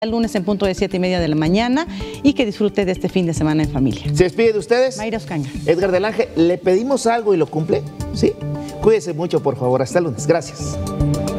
El lunes en punto de 7:30 de la mañana y que disfrute de este fin de semana en familia. ¿Se despide de ustedes? Mayra Oscanga. Edgar del Ángel, ¿le pedimos algo y lo cumple? ¿Sí? Cuídese mucho, por favor. Hasta el lunes. Gracias.